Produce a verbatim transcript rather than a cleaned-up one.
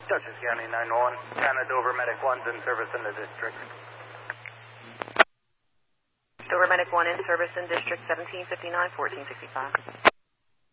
Dutchess County nine one one, Canada Dover Medic one's in service in the district. Dover Medic one in service in District seventeen fifty-nine, fourteen sixty-five.